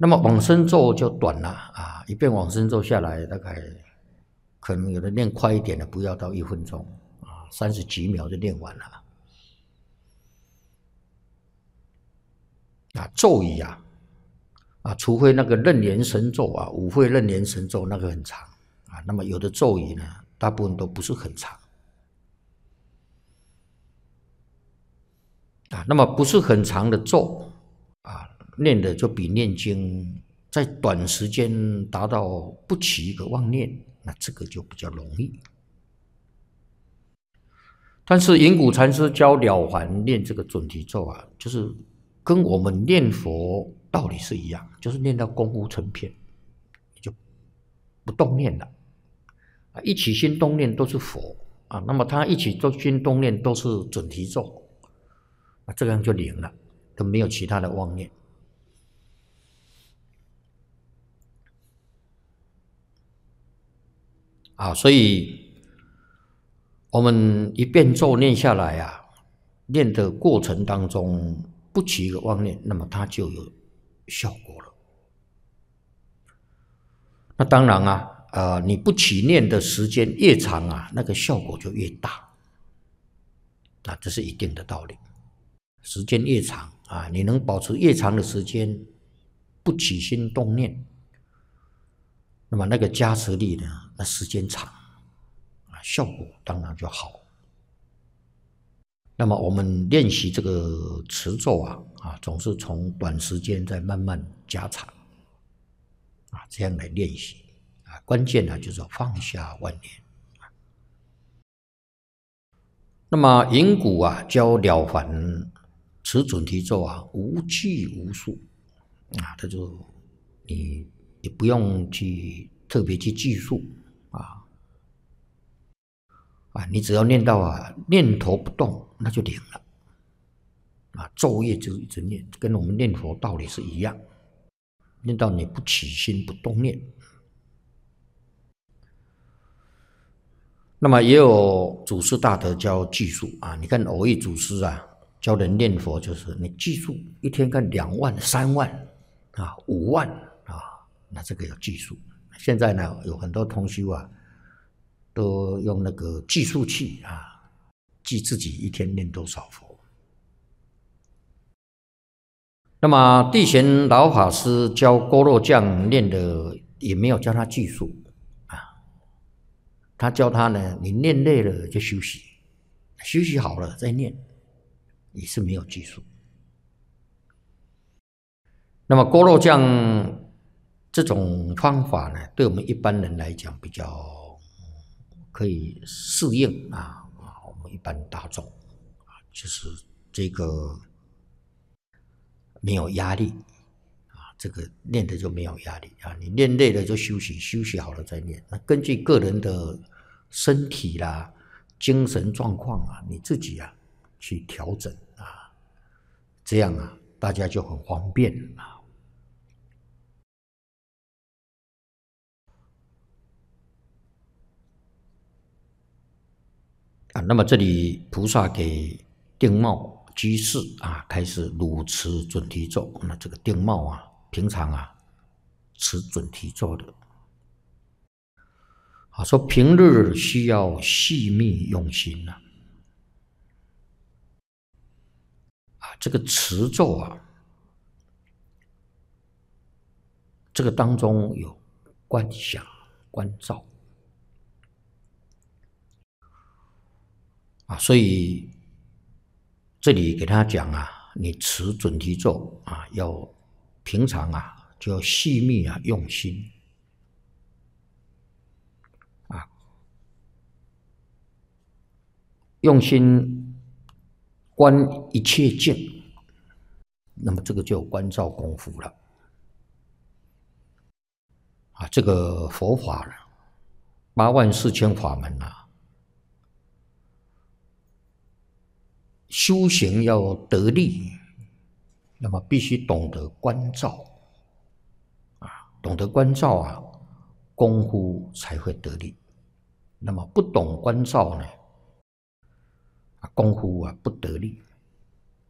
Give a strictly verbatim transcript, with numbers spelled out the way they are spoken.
那么往生咒就短了啊，一遍往生咒下来，大概可能有的念快一点的，不要到一分钟啊，三十几秒就念完了。啊，咒语啊，啊，除非那个楞严神咒啊，五会楞严神咒那个很长啊，那么有的咒语呢，大部分都不是很长啊，那么不是很长的咒啊，念的就比念经在短时间达到不起一个妄念，那这个就比较容易。但是银谷禅师教了凡念这个准提咒啊，就是跟我们念佛道理是一样，就是念到功夫成片，你就不动念了啊，一起心动念都是佛啊，那么他一起心动念都是准提咒啊，这样就灵了，都没有其他的妄念啊，所以我们一遍咒念下来啊，念的过程当中不起一个妄念，那么它就有效果了。那当然啊，呃，你不起念的时间越长啊，那个效果就越大，啊，这是一定的道理。时间越长啊，你能保持越长的时间不起心动念，那么那个加持力呢，那时间长啊，效果当然就好。那么我们练习这个持咒啊，啊，总是从短时间再慢慢加长，啊，这样来练习啊。关键呢就是放下万念。那么银谷啊教了凡持准提咒啊，无计无数啊，他就你你不用去特别去计数啊。啊，你只要念到啊，念头不动，那就灵了。啊，昼夜就一直念，跟我们念佛道理是一样。念到你不起心不动念。那么也有祖师大德教计数啊，你看偶益祖师啊，教人念佛就是你计数一天看两万、三万啊、五万啊，那这个有计数。现在呢，有很多同修啊。都用那个计数器啊，计自己一天念多少佛。那么地贤老法师教郭若将念的也没有教他计数啊，他教他呢，你念累了就休息，休息好了再念，也是没有计数。那么郭若将这种方法呢，对我们一般人来讲比较可以适应啊，我们一般大众啊，就是这个没有压力啊，这个念的就没有压力啊，你念累了就休息，休息好了再念。那根据个人的身体啦、精神状况啊，你自己啊去调整啊，这样啊，大家就很方便啊。啊，那么这里菩萨给定茂居士啊，开始鲁持准提咒。那这个定茂啊，平常啊持准提咒的，啊，说平日需要细密用心呐、啊，啊，这个持咒啊，这个当中有观想、观照。啊，所以这里给他讲啊，你持准提咒啊，要平常啊就要细密啊用心啊，用心观一切境，那么这个就有观照功夫了啊。这个佛法了，八万四千法门啊。修行要得力，那么必须懂得观照啊，懂得观照啊，功夫才会得力。那么不懂观照呢，功夫啊不得力。